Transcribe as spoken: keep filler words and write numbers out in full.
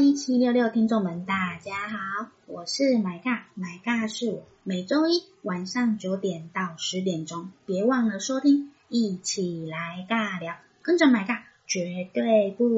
一七六六听众们，大家好，我是买尬，买尬是我，每周一晚上九点到十点钟，别忘了收听，一起来尬聊，跟着买尬绝对不